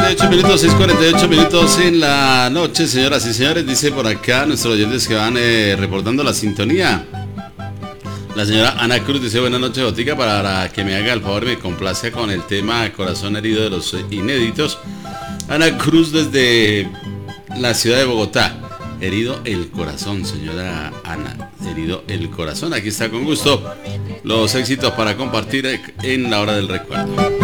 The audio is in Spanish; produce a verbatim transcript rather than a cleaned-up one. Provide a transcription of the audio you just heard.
cuarenta y ocho minutos, seis cuarenta y ocho minutos en la noche, señoras y señores. Dice por acá nuestros oyentes que van eh, reportando la sintonía. La señora Ana Cruz dice: buenas noches, Botica, para que me haga el favor, me complazca con el tema Corazón Herido de los Inéditos. Ana Cruz desde la ciudad de Bogotá. Herido el corazón, señora Ana. Herido el corazón. Aquí está con gusto los éxitos para compartir en la hora del recuerdo.